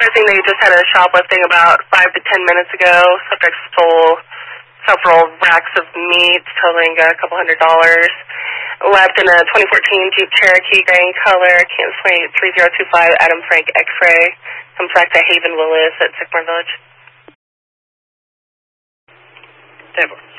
advising they just had a shoplifting about 5 to 10 minutes ago. Subject stole several racks of meat totaling a couple $100. Left in a 2014 Jeep Cherokee gray in color, Kansas Plate 3025 Adam Frank X-ray. Comes back to Haven Willis at Sycamore Village. Deborah.